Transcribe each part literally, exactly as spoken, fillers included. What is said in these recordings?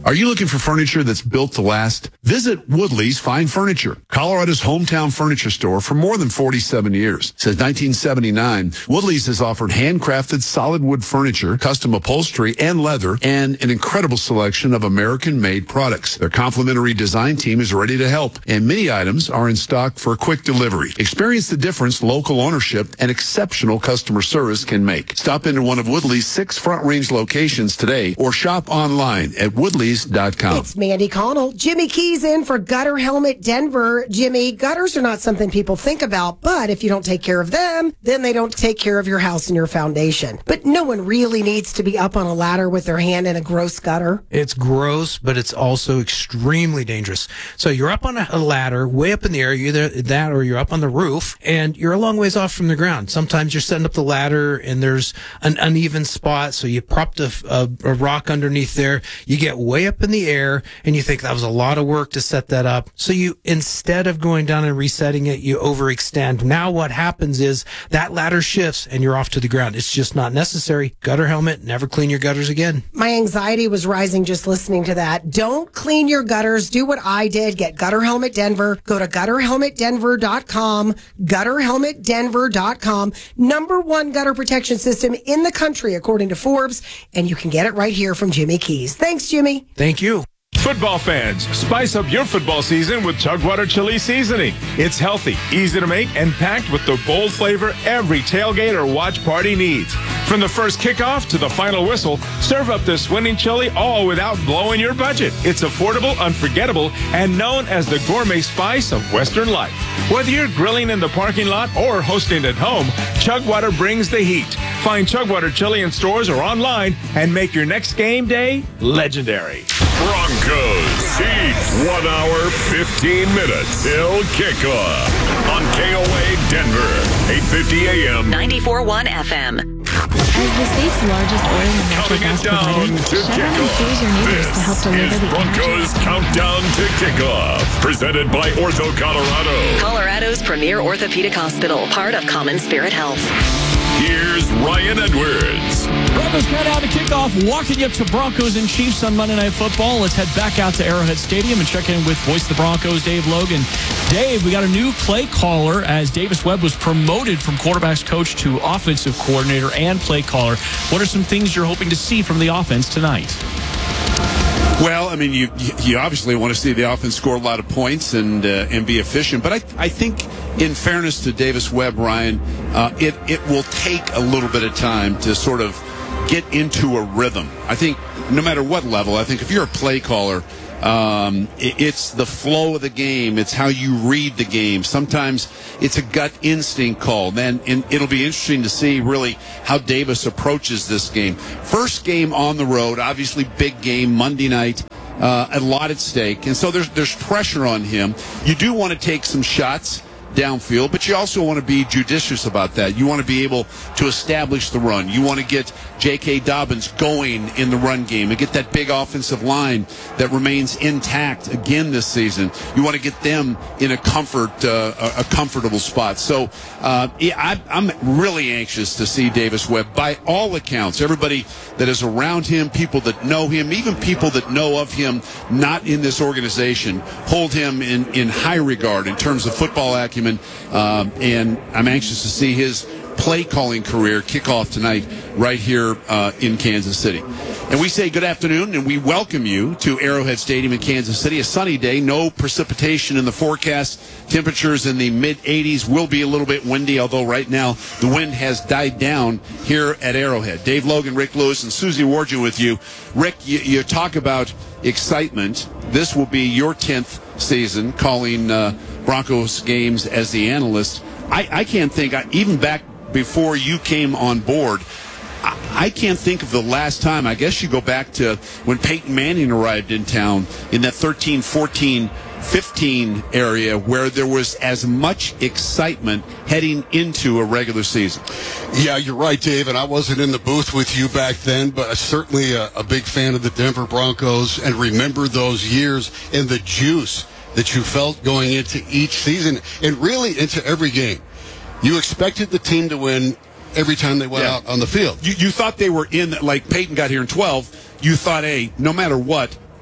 Are you looking for furniture that's built to last? Visit Woodley's Fine Furniture, Colorado's hometown furniture store for more than forty-seven years. Since nineteen seventy-nine, Woodley's has offered handcrafted solid wood furniture, custom upholstery, and leather, and an incredible selection of American-made products. Their complimentary design team is ready to help, and many items are in stock for quick delivery. Experience the difference local ownership and exceptional customer service can make. Stop into one of Woodley's six Front Range locations today or shop online at woodleys dot com. It's Mandy Connell. Jimmy Keys in for Gutter Helmet Denver. Jimmy, gutters are not something people think about, but if you don't take care of them, then they don't take care of your house and your foundation. But no one really needs to be up on a ladder with their hand in a gross gutter. It's gross, but it's also extremely dangerous. So you're up on a ladder, way up in the air, either that or you're up on the roof, and you're a long ways off from the ground. Sometimes you're setting up the ladder and there's an uneven spot, so you propped a, a, a rock underneath there. You get way up in the air and you think that was a lot of work to set that up. So you, instead of going down and resetting it, you overextend. Now what happens is that ladder shifts and you're off to the ground. It's just not necessary. Gutter helmet, never clean your gutters again. My anxiety was rising just listening to that. Don't clean your gutters. Do what I did. Get Gutter Helmet Denver. Go to gutter helmet denver dot com. gutter helmet denver dot com. Number one gutter protection system in the country, according to Forbes. And you can get it right here from Jimmy Keys. Thanks, Jimmy. Thank you. Football fans, spice up your football season with Chugwater Chili Seasoning. It's healthy, easy to make, and packed with the bold flavor every tailgate or watch party needs. From the first kickoff to the final whistle, serve up this winning chili all without blowing your budget. It's affordable, unforgettable, and known as the gourmet spice of Western life. Whether you're grilling in the parking lot or hosting at home, Chugwater brings the heat. Find Chugwater Chili in stores or online and make your next game day legendary. Broncos heat one hour, fifteen minutes till kickoff on K O A Denver, eight fifty A M. ninety-four point one F M. As the state's largest oil and natural gas provider, Chevron insures your neighbors to help deliver This the Broncos energy. Countdown to Kickoff, presented by Ortho Colorado. Colorado's premier orthopedic hospital, part of Common Spirit Health. Here's Ryan Edwards. Broncos countdown to kickoff, walking you up to Broncos and Chiefs on Monday Night Football. Let's head back out to Arrowhead Stadium and check in with voice of the Broncos, Dave Logan. Dave, we got a new play caller as Davis Webb was promoted from quarterbacks coach to offensive coordinator and play caller. What are some things you're hoping to see from the offense tonight? Well, I mean, you you obviously want to see the offense score a lot of points and uh, and be efficient. But I I think, in fairness to Davis Webb, Ryan, uh, it it will take a little bit of time to sort of get into a rhythm. I think no matter what level, I think if you're a play caller, um, it, it's the flow of the game. It's how you read the game. Sometimes it's a gut instinct call. Then and it'll be interesting to see really how Davis approaches this game. First game on the road, obviously big game, Monday night. Uh, a lot at stake, and so there's there's pressure on him. You do want to take some shots downfield, but you also want to be judicious about that. You want to be able to establish the run. You want to get J K. Dobbins going in the run game and get that big offensive line that remains intact again this season. You want to get them in a comfort, uh, a comfortable spot. So uh, yeah, I, I'm really anxious to see Davis Webb. By all accounts, everybody that is around him, people that know him, even people that know of him not in this organization, hold him in, in high regard in terms of football acumen. Um, and I'm anxious to see his play calling career kick off tonight right here uh, in Kansas City. And we say good afternoon, and we welcome you to Arrowhead Stadium in Kansas City. A sunny day, no precipitation in the forecast. Temperatures in the mid eighties, will be a little bit windy, although right now the wind has died down here at Arrowhead. Dave Logan, Rick Lewis, and Susie Warden with you. Rick, you, you talk about excitement. This will be your tenth season calling uh, Broncos games as the analyst. I, I can't think, I, even back before you came on board, I, I can't think of the last time. I guess you go back to when Peyton Manning arrived in town in that thirteen, fourteen, fifteen area where there was as much excitement heading into a regular season. Yeah, you're right, Dave, and I wasn't in the booth with you back then, but I'm certainly a, a big fan of the Denver Broncos and remember those years and the juice that you felt going into each season and really into every game. You expected the team to win every time they went yeah. out on the field. You, you thought they were in, like Peyton got here in twelve, you thought, hey, no matter what,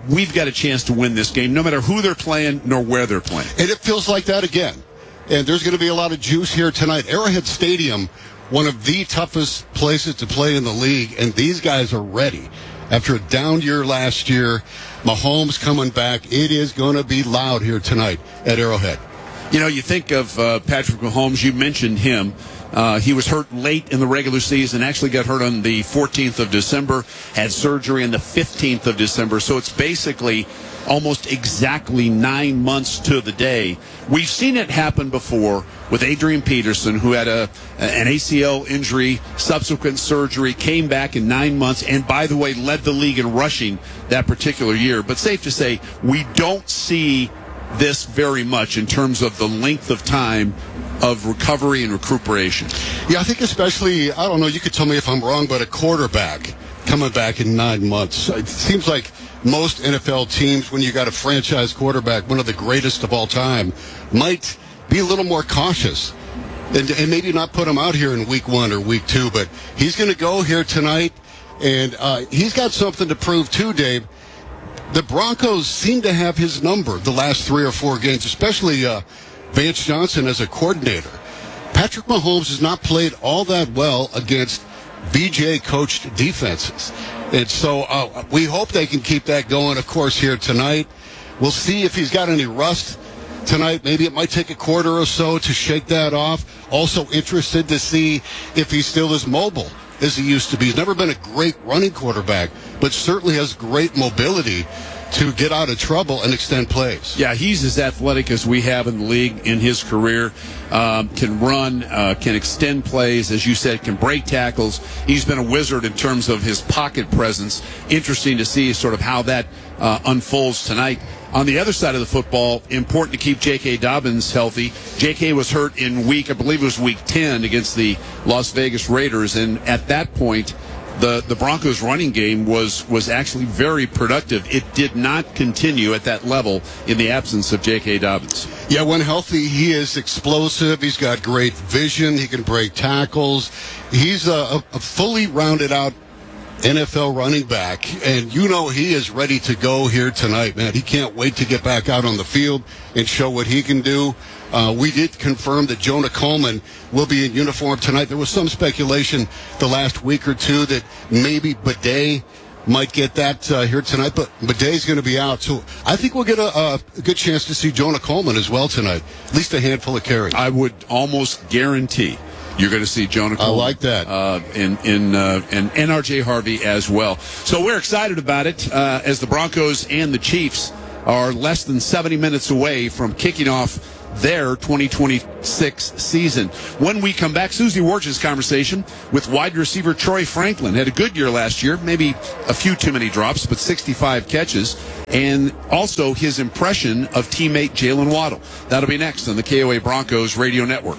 we've got a chance to win this game, no matter who they're playing nor where they're playing. And it feels like that again. And there's going to be a lot of juice here tonight. Arrowhead Stadium, one of the toughest places to play in the league, and these guys are ready. After a down year last year, Mahomes coming back. It is going to be loud here tonight at Arrowhead. You know, you think of uh, Patrick Mahomes, you mentioned him. Uh, he was hurt late in the regular season, actually got hurt on the fourteenth of December, had surgery on the fifteenth of December. So it's basically almost exactly nine months to the day. We've seen it happen before with Adrian Peterson, who had a an A C L injury, subsequent surgery, came back in nine months, and by the way, led the league in rushing that particular year. But safe to say, we don't see this very much in terms of the length of time of recovery and recuperation. Yeah, I think especially, I don't know, you could tell me if I'm wrong, but a quarterback coming back in nine months. It seems like most N F L teams, when you got a franchise quarterback, one of the greatest of all time, might be a little more cautious and, and maybe not put him out here in week one or week two, but he's going to go here tonight, and uh, he's got something to prove too, Dave. The Broncos seem to have his number the last three or four games, especially uh, Vance Johnson as a coordinator. Patrick Mahomes has not played all that well against B J-coached defenses. And so uh, we hope they can keep that going, of course, here tonight. We'll see if he's got any rust tonight. Maybe it might take a quarter or so to shake that off. Also interested to see if he's still as mobile as he used to be. He's never been a great running quarterback, but certainly has great mobility to get out of trouble and extend plays. Yeah, he's as athletic as we have in the league in his career. Um, can run, uh, can extend plays, as you said, can break tackles. He's been a wizard in terms of his pocket presence. Interesting to see sort of how that uh, unfolds tonight. On the other side of the football, important to keep J K. Dobbins healthy. J K was hurt in week, I believe it was week ten against the Las Vegas Raiders, and at that point, the, the Broncos running game was, was actually very productive. It did not continue at that level in the absence of J K. Dobbins. Yeah, when healthy, he is explosive. He's got great vision. He can break tackles. He's a, a fully rounded out N F L running back, and you know he is ready to go here tonight, man. He can't wait to get back out on the field and show what he can do. Uh, we did confirm that Jonah Coleman will be in uniform tonight. There was some speculation the last week or two that maybe Bidet might get that uh, here tonight, but Bidet's going to be out. So I think we'll get a, a good chance to see Jonah Coleman as well tonight, at least a handful of carries. I would almost guarantee you're going to see Jonah Coleman. I like that. Uh, in, in, uh, and, and R J Harvey as well. So we're excited about it uh, as the Broncos and the Chiefs are less than seventy minutes away from kicking off their twenty twenty-six season. When we come back, Susie Ward's conversation with wide receiver Troy Franklin. Had a good year last year, maybe a few too many drops, but sixty-five catches. And also his impression of teammate Jalen Waddle. That'll be next on the K O A Broncos Radio Network.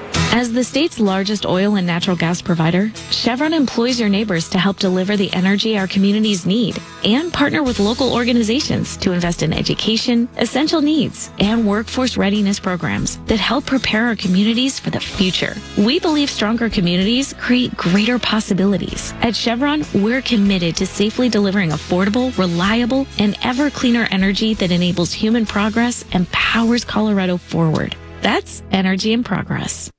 As the state's largest oil and natural gas provider, Chevron employs your neighbors to help deliver the energy our communities need and partner with local organizations to invest in education, essential needs, and workforce readiness programs that help prepare our communities for the future. We believe stronger communities create greater possibilities. At Chevron, we're committed to safely delivering affordable, reliable, and ever cleaner energy that enables human progress and powers Colorado forward. That's Energy in Progress.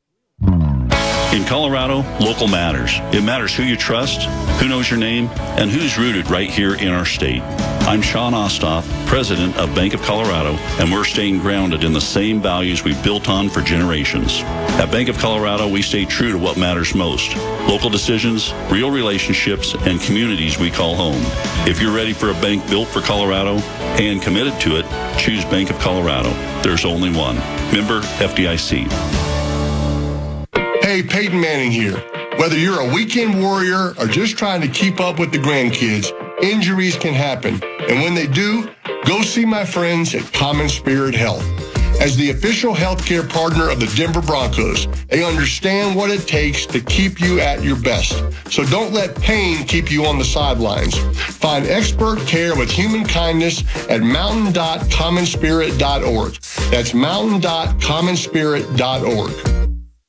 In Colorado, local matters. It matters who you trust, who knows your name, and who's rooted right here in our state. I'm Sean Ostoff, president of Bank of Colorado, and we're staying grounded in the same values we've built on for generations. At Bank of Colorado, we stay true to what matters most: local decisions, real relationships, and communities we call home. If you're ready for a bank built for Colorado and committed to it, choose Bank of Colorado. There's only one. Member F D I C. Hey, Peyton Manning here. Whether you're a weekend warrior or just trying to keep up with the grandkids, injuries can happen. And when they do, go see my friends at Common Spirit Health. As the official healthcare partner of the Denver Broncos, they understand what it takes to keep you at your best. So don't let pain keep you on the sidelines. Find expert care with human kindness at mountain dot common spirit dot org. That's mountain dot common spirit dot org.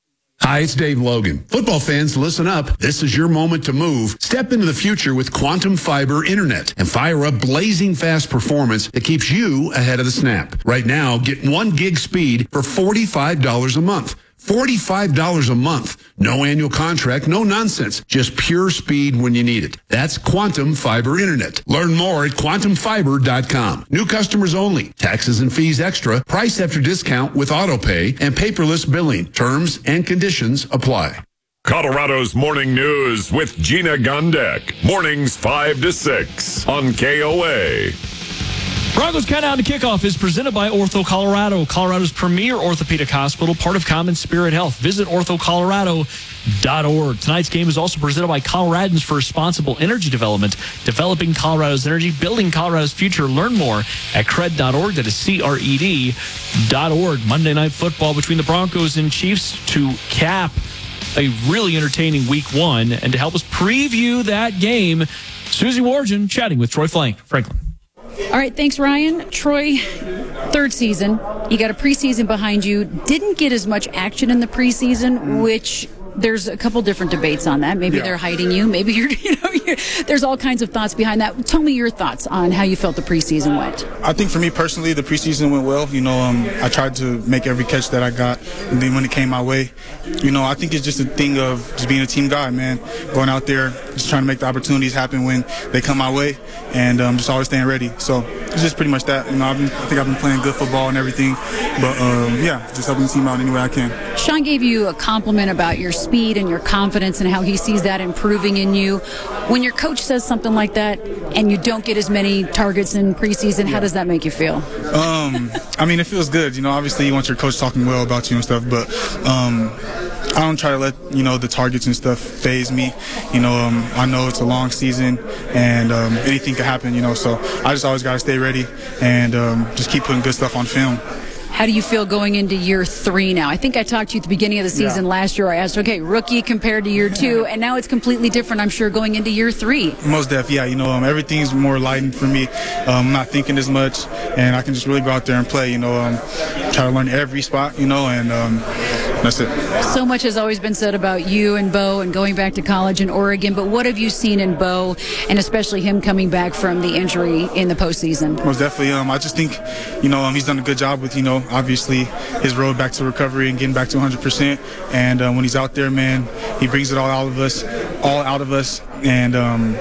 Hi, it's Dave Logan. Football fans, listen up. This is your moment to move. Step into the future with Quantum Fiber Internet and fire up blazing fast performance that keeps you ahead of the snap. Right now, get one gig speed for forty-five dollars a month. forty-five dollars a month. No annual contract, no nonsense. Just pure speed when you need it. That's Quantum Fiber Internet. Learn more at quantum fiber dot com. New customers only. Taxes and fees extra. Price after discount with auto pay and paperless billing. Terms and conditions apply. Colorado's Morning News with Gina Gondek. Mornings five to six on K O A. Broncos Countdown to Kickoff is presented by Ortho Colorado, Colorado's premier orthopedic hospital, part of Common Spirit Health. Visit ortho colorado dot org. Tonight's game is also presented by Coloradans for Responsible Energy Development, developing Colorado's energy, building Colorado's future. Learn more at cred dot org. That is C R E D dot org. Monday Night Football between the Broncos and Chiefs to cap a really entertaining week one. And to help us preview that game, Susie Wargen chatting with Troy Franklin. All right, thanks, Ryan. Troy, third season. You got a preseason behind you. Didn't get as much action in the preseason, which there's a couple different debates on that. Maybe yeah. they're hiding you. Maybe you're, you know, you're, there's all kinds of thoughts behind that. Tell me your thoughts on how you felt the preseason went. I think for me personally, the preseason went well. You know, um, I tried to make every catch that I got, and then when it came my way, you know, I think it's just a thing of just being a team guy, man. Going out there, just trying to make the opportunities happen when they come my way, and um, just always staying ready. So it's just pretty much that. You know, I've been, I think I've been playing good football and everything, but um, yeah, just helping the team out any way I can. Sean gave you a compliment about your speed and your confidence and how he sees that improving in you. When your coach says something like that and you don't get as many targets in preseason, how does that make you feel? Um, I mean, it feels good. You know, obviously you want your coach talking well about you and stuff, but um, I don't try to let, you know, the targets and stuff faze me. You know, um, I know it's a long season and um, anything can happen, you know, so I just always got to stay ready and um, just keep putting good stuff on film. How do you feel going into year three now? I think I talked to you at the beginning of the season yeah. last year. I asked, okay, rookie compared to year two, and now it's completely different, I'm sure, going into year three. Most def, yeah. You know, um, everything's more lightened for me. Um, I'm not thinking as much, and I can just really go out there and play, you know, um, try to learn every spot, you know, and um, that's it. So much has always been said about you and Bo and going back to college in Oregon, but what have you seen in Bo, and especially him coming back from the injury in the postseason? Most definitely. Um, I just think, you know, um, he's done a good job with, you know, obviously his road back to recovery and getting back to one hundred percent. And um, when he's out there, man, he brings it all out of us, all out of us. And um,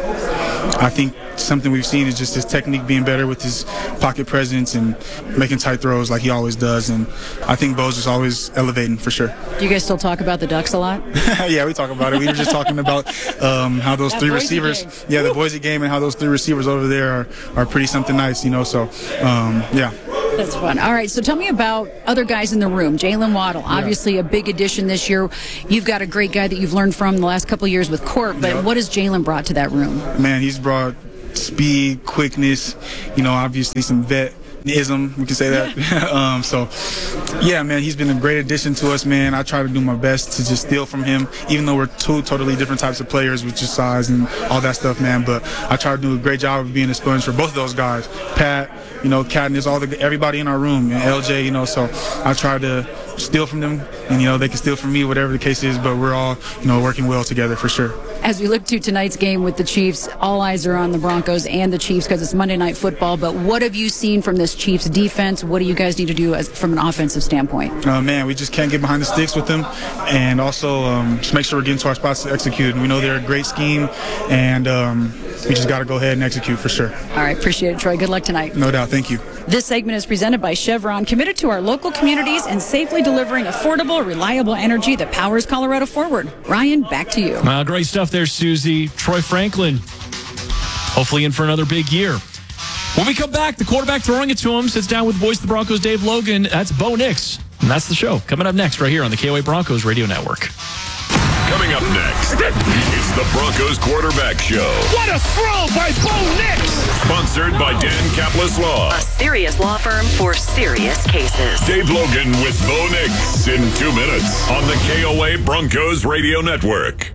I think something we've seen is just his technique being better with his pocket presence and making tight throws like he always does. And I think Bo's is always elevating for sure. Do you guys still talk about the Ducks a lot? Yeah, we talk about it. We were just talking about um, how those that three Boise receivers, game. yeah, the Boise game, and how those three receivers over there are, are pretty something nice, you know. So, um, yeah. That's fun. All right, so tell me about other guys in the room. Jalen Waddle, obviously yeah. a big addition this year. You've got a great guy that you've learned from the last couple of years with Court, but yep. what has Jalen brought to that room? Man, he's brought speed, quickness, you know, obviously some vet. Ism, we can say that. Yeah. um, so, yeah, man, he's been a great addition to us, man. I try to do my best to just steal from him, even though we're two totally different types of players with just size and all that stuff, man. But I try to do a great job of being a sponge for both of those guys. Pat, you know, Cadness, all the everybody in our room, and L J, you know. So I try to steal from them, and you know they can steal from me, whatever the case is. But we're all, you know, working well together for sure. As we look to tonight's game with the Chiefs, all eyes are on the Broncos and the Chiefs because it's Monday Night Football. But what have you seen from this Chiefs defense? What do you guys need to do as, from an offensive standpoint? Uh, man, we just can't get behind the sticks with them, and also um, just make sure we're getting to our spots to execute. And we know they're a great scheme, and um, we just got to go ahead and execute for sure. All right, appreciate it, Troy. Good luck tonight. No doubt. Thank you. This segment is presented by Chevron, committed to our local communities and safely delivering affordable, reliable energy that powers Colorado forward. Ryan, back to you. Uh, great stuff there, Susie. Troy Franklin, hopefully in for another big year. When we come back, the quarterback throwing it to him sits down with Voice of the Broncos, Dave Logan. That's Bo Nix. And that's the show. Coming up next right here on the K O A Broncos Radio Network. Coming up next, it's the Broncos Quarterback Show. What a throw by Bo Nix! Sponsored by Dan Kaplis Law. A serious law firm for serious cases. Dave Logan with Bo Nix in two minutes on the K O A Broncos Radio Network.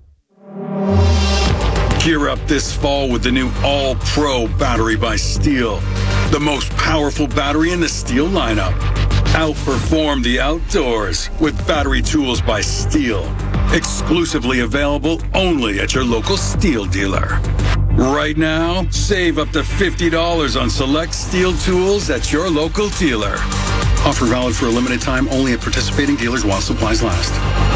Gear up this fall with the new All-Pro battery by Steel. The most powerful battery in the Steel lineup. Outperform the outdoors with battery tools by Steel. Exclusively available only at your local Steel dealer. Right now, save up to fifty dollars on select Steel tools at your local dealer. Offer valid for a limited time only at participating dealers while supplies last.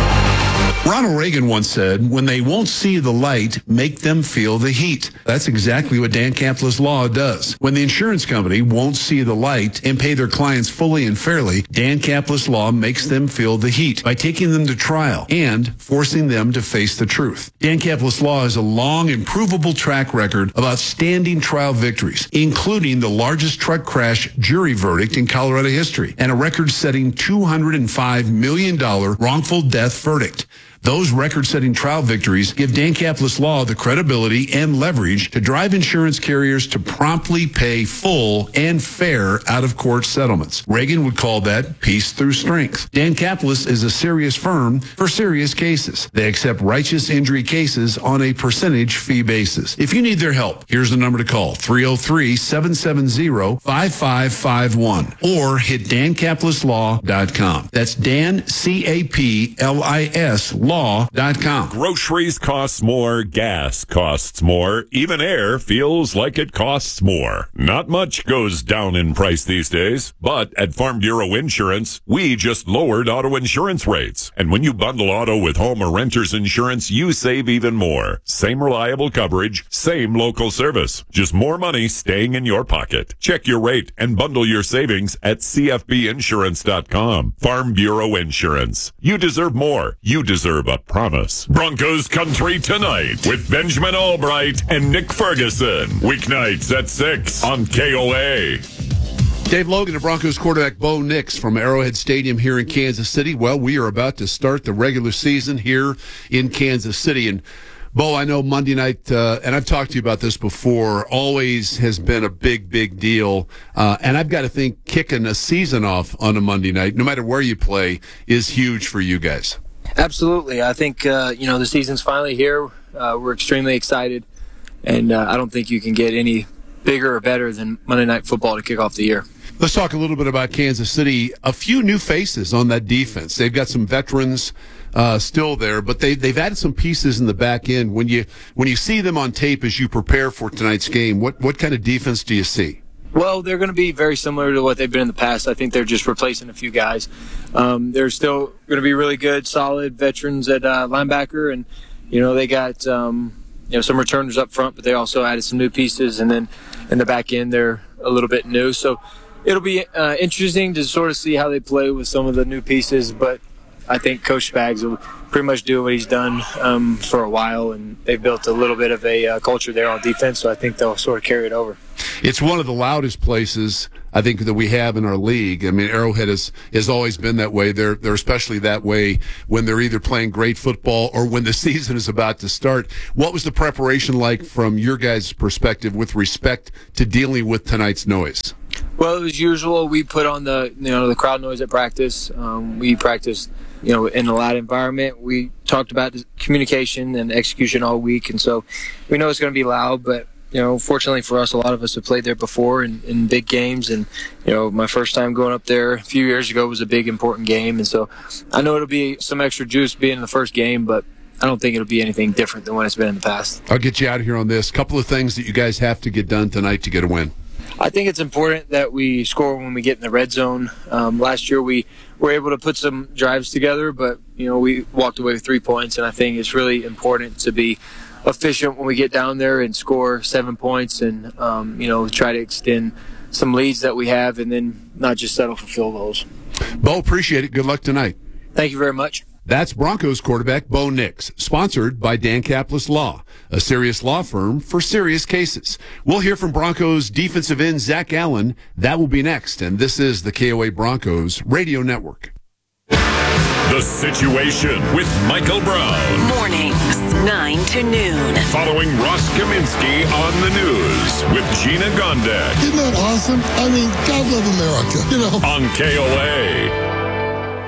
Ronald Reagan once said, when they won't see the light, make them feel the heat. That's exactly what Dan Capless Law does. When the insurance company won't see the light and pay their clients fully and fairly, Dan Capless Law makes them feel the heat by taking them to trial and forcing them to face the truth. Dan Capless Law has a long and provable track record of outstanding trial victories, including the largest truck crash jury verdict in Colorado history and a record-setting two hundred five million dollars wrongful death verdict. Those record-setting trial victories give Dan Capless Law the credibility and leverage to drive insurance carriers to promptly pay full and fair out-of-court settlements. Reagan would call that peace through strength. Dan Capless is a serious firm for serious cases. They accept righteous injury cases on a percentage fee basis. If you need their help, here's the number to call, three oh three, seven seven zero, five five five one, or hit dan capless law dot com. That's Dan, C A P L I S, law dot com. Groceries costs more, gas costs more, even air feels like it costs more. Not much goes down in price these days, but at Farm Bureau Insurance, we just lowered auto insurance rates. And when you bundle auto with home or renter's insurance, you save even more. Same reliable coverage, same local service, just more money staying in your pocket. Check your rate and bundle your savings at c f b insurance dot com. Farm Bureau Insurance. You deserve more. You deserve a promise. Broncos Country tonight with Benjamin Albright and Nick Ferguson. Weeknights at six on K O A. Dave Logan and Broncos quarterback Bo Nix from Arrowhead Stadium here in Kansas City. Well, we are about to start the regular season here in Kansas City. And Bo, I know Monday night, uh, and I've talked to you about this before, always has been a big, big deal. Uh, and I've got to think kicking a season off on a Monday night, no matter where you play, is huge for you guys. Absolutely. I think, uh, you know, the season's finally here. Uh, we're extremely excited. And uh, I don't think you can get any bigger or better than Monday Night Football to kick off the year. Let's talk a little bit about Kansas City. A few new faces on that defense. They've got some veterans uh, still there, but they, they've added some pieces in the back end. When you when you see them on tape as you prepare for tonight's game, what, what kind of defense do you see? Well, they're going to be very similar to what they've been in the past. I think they're just replacing a few guys. Um, they're still going to be really good, solid veterans at uh, linebacker, and you know they got um, you know some returners up front, but they also added some new pieces, and then in the back end they're a little bit new. So it'll be uh, interesting to sort of see how they play with some of the new pieces, but I think Coach Spags will pretty much do what he's done um, for a while, and they've built a little bit of a uh, culture there on defense, so I think they'll sort of carry it over. It's one of the loudest places, I think, that we have in our league. I mean, Arrowhead has, has always been that way. They're, they're especially that way when they're either playing great football or when the season is about to start. What was the preparation like from your guys' perspective with respect to dealing with tonight's noise? Well, as usual, we put on the you know the crowd noise at practice. Um, we practiced you know in a loud environment. We talked about communication and execution all week, and so we know it's going to be loud, but you know, fortunately for us, a lot of us have played there before in, in big games. And, you know, my first time going up there a few years ago was a big, important game. And so I know it'll be some extra juice being the first game, but I don't think it'll be anything different than what it's been in the past. I'll get you out of here on this. A couple of things that you guys have to get done tonight to get a win. I think it's important that we score when we get in the red zone. Um, last year we were able to put some drives together, but, you know, we walked away with three points. And I think it's really important to be efficient when we get down there and score seven points and, um, you know, try to extend some leads that we have and then not just settle for field goals. Bo, appreciate it. Good luck tonight. Thank you very much. That's Broncos quarterback Bo Nix, sponsored by Dan Capless Law, a serious law firm for serious cases. We'll hear from Broncos defensive end Zach Allen. That will be next, and this is the K O A Broncos Radio Network. The Situation with Michael Brown. Mornings, nine to noon. Following Ross Kaminsky on the news with Gina Gondek. Isn't that awesome? I mean, God love America, you know. On K O A.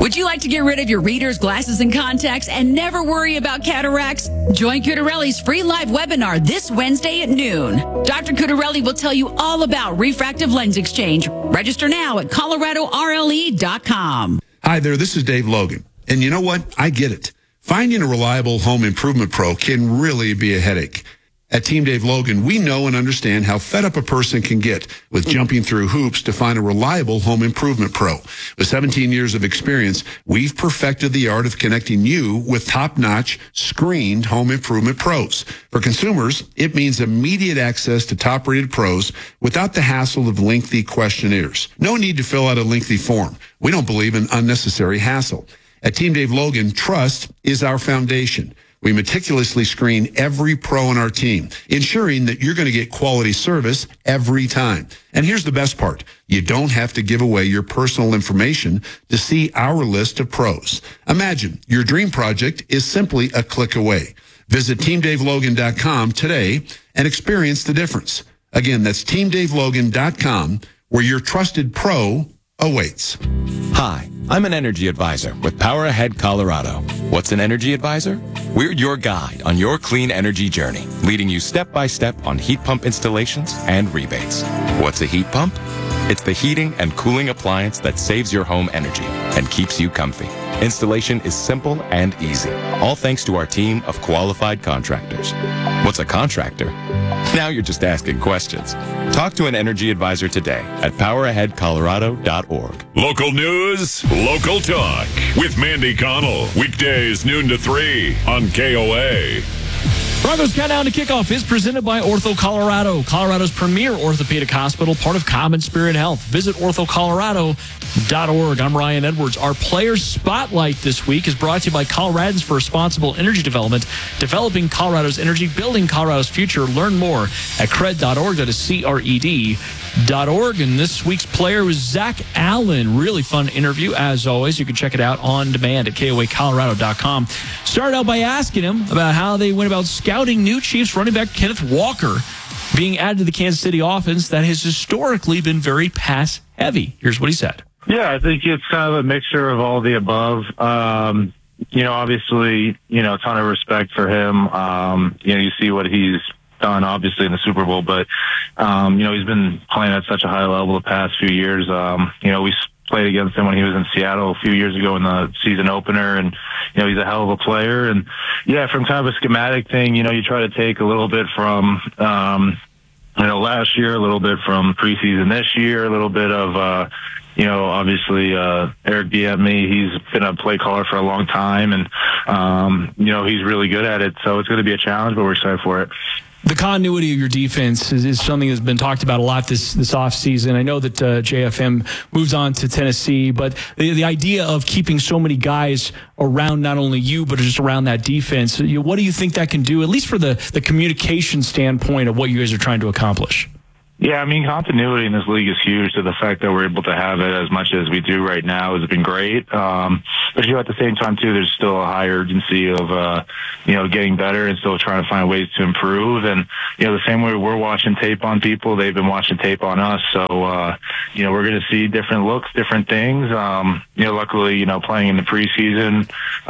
Would you like to get rid of your readers, glasses, and contacts and never worry about cataracts? Join Cutarelli's free live webinar this Wednesday at noon. Doctor Cutarelli will tell you all about refractive lens exchange. Register now at Colorado R L E dot com. Hi there, this is Dave Logan. And you know what? I get it. Finding a reliable home improvement pro can really be a headache. At Team Dave Logan, we know and understand how fed up a person can get with jumping through hoops to find a reliable home improvement pro. With seventeen years of experience, we've perfected the art of connecting you with top-notch, screened home improvement pros. For consumers, it means immediate access to top-rated pros without the hassle of lengthy questionnaires. No need to fill out a lengthy form. We don't believe in unnecessary hassle. At Team Dave Logan, trust is our foundation. We meticulously screen every pro on our team, ensuring that you're going to get quality service every time. And here's the best part. You don't have to give away your personal information to see our list of pros. Imagine your dream project is simply a click away. Visit Team Dave Logan dot com today and experience the difference. Again, that's Team Dave Logan dot com, where your trusted pro awaits. Hi, I'm an energy advisor with Power Ahead Colorado. What's an energy advisor? We're your guide on your clean energy journey, leading you step by step on heat pump installations and rebates. What's a heat pump? It's the heating and cooling appliance that saves your home energy and keeps you comfy. Installation is simple and easy, all thanks to our team of qualified contractors. What's a contractor? Now you're just asking questions. Talk to an energy advisor today at power ahead colorado dot org. Local news, local talk with Mandy Connell. Weekdays noon to three on K O A. Broncos Countdown to Kickoff is presented by Ortho Colorado, Colorado's premier orthopedic hospital, part of Common Spirit Health. Visit ortho colorado dot org. I'm Ryan Edwards. Our Player Spotlight this week is brought to you by Coloradans for Responsible Energy Development, developing Colorado's energy, building Colorado's future. Learn more at cred dot org. That is C R E D dot org. And this week's player was Zach Allen. Really fun interview, as always. You can check it out on demand at K O A colorado dot com. Started out by asking him about how they went about scouting new Chiefs running back Kenneth Walker being added to the Kansas City offense that has historically been very pass heavy. Here's what he said. Yeah, I think it's kind of a mixture of all the above. Um, you know, obviously, you know, a ton of respect for him. Um, you know, you see what he's done, obviously, in the Super Bowl, but, um, you know, he's been playing at such a high level the past few years. Um, you know, we played against him when he was in Seattle a few years ago in the season opener, and, you know, he's a hell of a player. And, yeah, from kind of a schematic thing, you know, you try to take a little bit from, um, you know, last year, a little bit from preseason this year, a little bit of, uh, you know, obviously, uh, Eric Bieniemy, he's been a play caller for a long time, and, um, you know, he's really good at it. So it's going to be a challenge, but we're excited for it. The continuity of your defense is, is something that's been talked about a lot this this offseason. I know that uh, J F M moves on to Tennessee, but the, the idea of keeping so many guys around not only you, but just around that defense, you, what do you think that can do, at least for the, the communication standpoint of what you guys are trying to accomplish? Yeah, I mean, continuity in this league is huge. So the fact that we're able to have it as much as we do right now has been great. Um, but you know, at the same time, too, there's still a high urgency of, uh, you know, getting better and still trying to find ways to improve. And, you know, the same way we're watching tape on people, they've been watching tape on us. So, uh, you know, we're going to see different looks, different things. Um, you know, luckily, you know, playing in the preseason,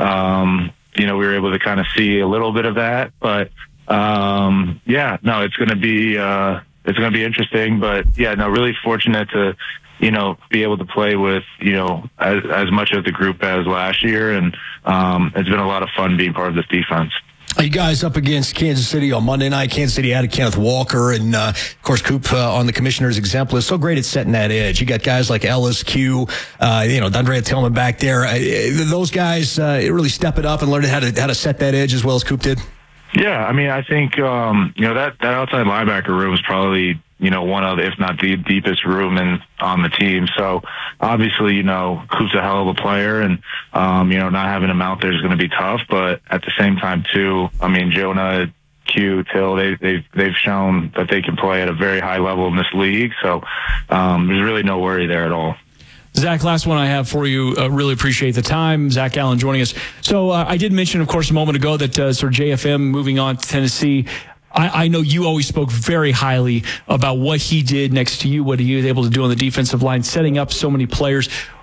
um, you know, we were able to kind of see a little bit of that. But, um, yeah, no, it's going to be, uh, It's going to be interesting, but yeah, no, really fortunate to, you know, be able to play with, you know, as, as much of the group as last year. And, um, it's been a lot of fun being part of this defense. You guys up against Kansas City on Monday night. Kansas City added Kenneth Walker, and uh, of course Coop uh, on the commissioner's exemplar is so great at setting that edge. You got guys like Ellis, Q, uh, you know, Dundre Tillman back there. Uh, those guys uh, really step it up and learn how to how to set that edge as well as Coop did. Yeah, I mean, I think, um, you know, that, that outside linebacker room is probably, you know, one of, if not the deepest room in, on the team. So obviously, you know, Coop's a hell of a player, and, um, you know, not having him out there is going to be tough. But at the same time, too, I mean, Jonah, Q, Till, they, they've, they've shown that they can play at a very high level in this league. So um, there's really no worry there at all. Zach, last one I have for you. Uh, really appreciate the time. Zach Allen joining us. So uh, I did mention, of course, a moment ago that uh, sort of J F M moving on to Tennessee. I, I know you always spoke very highly about what he did next to you, what he was able to do on the defensive line, setting up so many players.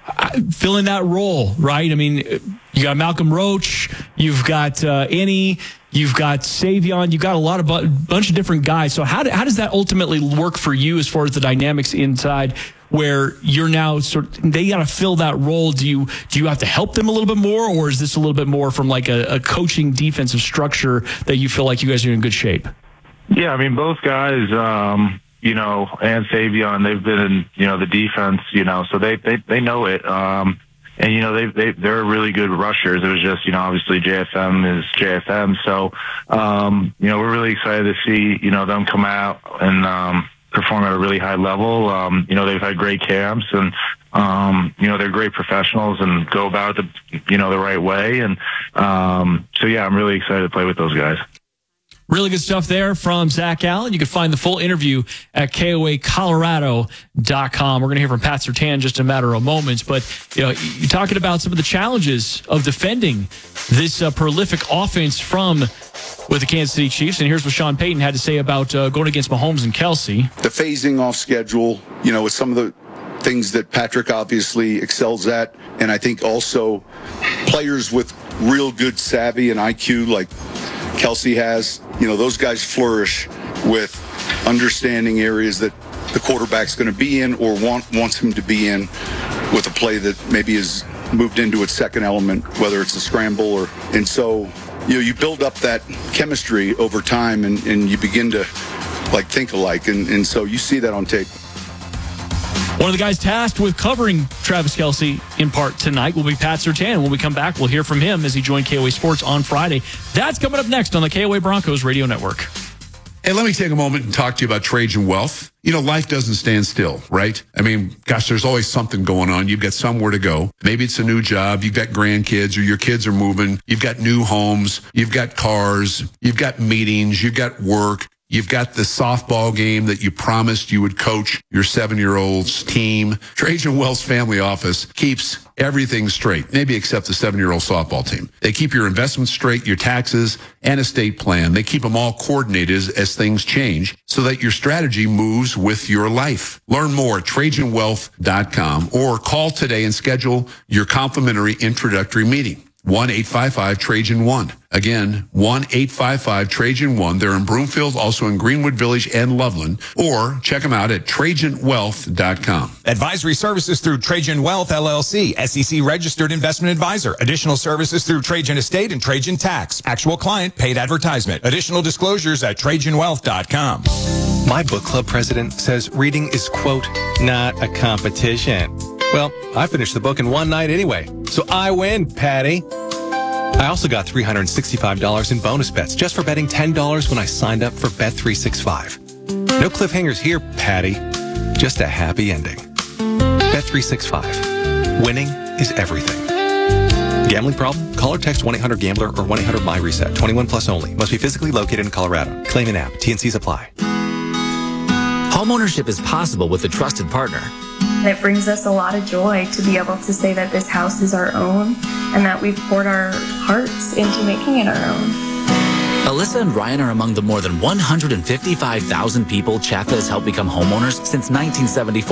filling that role, right? I mean, you got Malcolm Roach, you've got uh, Annie, you've got Savion, you've got a lot of bu- bunch of different guys. So how do, how does that ultimately work for you as far as the dynamics inside, where you're now sort of, they got to fill that role? Do you do you have to help them a little bit more, or is this a little bit more from like a, a coaching defensive structure that you feel like you guys are in good shape? Yeah, I mean, both guys, um, you know, and Savion, they've been in, you know, the defense, you know, so they they, they know it. Um, and, you know, they, they, they're really good rushers. It was just, you know, obviously J F M is J F M. So, um, you know, we're really excited to see, you know, them come out and um, perform at a really high level. Um, you know, they've had great camps and, um, you know, they're great professionals and go about it the, you know, the right way. And um, so, yeah, I'm really excited to play with those guys. Really good stuff there from Zach Allen. You can find the full interview at K O A Colorado dot com. We're going to hear from Pat Surtain in just a matter of moments. But, you know, you're talking about some of the challenges of defending this uh, prolific offense from with the Kansas City Chiefs. And here's what Sean Payton had to say about uh, going against Mahomes and Kelsey. The phasing off schedule, you know, with some of the things that Patrick obviously excels at. And I think also players with real good savvy and I Q like Kelsey has, you know, those guys flourish with understanding areas that the quarterback's going to be in or want, wants him to be in with a play that maybe is moved into its second element, whether it's a scramble or, and so, you know, you build up that chemistry over time and, and you begin to like think alike. And, and so you see that on tape. One of the guys tasked with covering Travis Kelce in part tonight will be Pat Surtain. When we come back, we'll hear from him as he joined K O A Sports on Friday. That's coming up next on the K O A Broncos Radio Network. Hey, let me take a moment and talk to you about Trajan Wealth. You know, life doesn't stand still, right? I mean, gosh, there's always something going on. You've got somewhere to go. Maybe it's a new job. You've got grandkids or your kids are moving. You've got new homes. You've got cars. You've got meetings. You've got work. You've got the softball game that you promised you would coach your seven-year-old's team. Trajan Wealth's family office keeps everything straight, maybe except the seven-year-old softball team. They keep your investments straight, your taxes, and estate plan. They keep them all coordinated as, as things change so that your strategy moves with your life. Learn more at Trajan Wealth dot com or call today and schedule your complimentary introductory meeting. one eight five five Trajan one. Again, one eight five five Trajan one. They're in Broomfield, also in Greenwood Village and Loveland. Or check them out at Trajan Wealth dot com. Advisory services through Trajan Wealth, L L C, S E C registered investment advisor. Additional services through Trajan Estate and Trajan Tax. Actual client paid advertisement. Additional disclosures at Trajan Wealth dot com. My book club president says reading is, quote, not a competition. Well, I finished the book in one night anyway, so I win, Patty. I also got three hundred sixty-five dollars in bonus bets just for betting ten dollars when I signed up for Bet three sixty-five. No cliffhangers here, Patty. Just a happy ending. Bet three sixty-five. Winning is everything. Gambling problem? Call or text one eight hundred gambler or one eight hundred my reset. twenty-one plus only. Must be physically located in Colorado. Claim an app. T and C's apply. Homeownership is possible with a trusted partner. And it brings us a lot of joy to be able to say that this house is our own and that we've poured our hearts into making it our own. Alyssa and Ryan are among the more than one hundred fifty-five thousand people Chaffetz has helped become homeowners since nineteen seventy-four.